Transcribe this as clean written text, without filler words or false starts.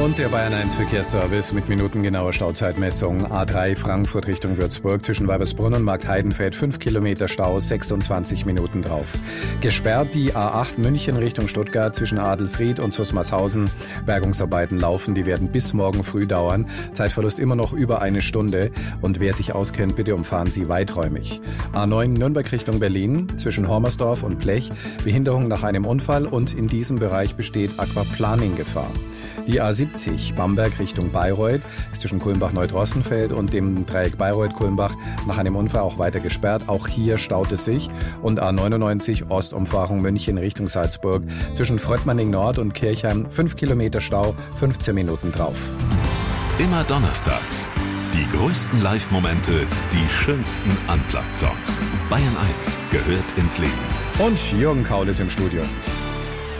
Und der Bayern 1 Verkehrsservice mit minutengenauer Stauzeitmessung. A3 Frankfurt Richtung Würzburg zwischen Weibersbrunn und Marktheidenfeld 5 Kilometer Stau, 26 Minuten drauf. Gesperrt die A8 München Richtung Stuttgart zwischen Adelsried und Zusmarshausen. Bergungsarbeiten laufen, die werden bis morgen früh dauern. Zeitverlust immer noch über eine Stunde. Und wer sich auskennt, bitte umfahren Sie weiträumig. A9 Nürnberg Richtung Berlin zwischen Hormersdorf und Blech. Behinderung nach einem Unfall und in diesem Bereich besteht Aquaplaning-Gefahr. Die A70 Bamberg Richtung Bayreuth ist zwischen Kulmbach-Neudrossenfeld und dem Dreieck Bayreuth-Kulmbach nach einem Unfall auch weiter gesperrt. Auch hier staut es sich. Und A99 Ostumfahrung München Richtung Salzburg zwischen Fröttmanning Nord und Kirchheim 5 Kilometer Stau, 15 Minuten drauf. Immer donnerstags. Die größten Live-Momente, die schönsten Unplugged-Songs. Bayern 1 gehört ins Leben. Und Jürgen Kaul ist im Studio.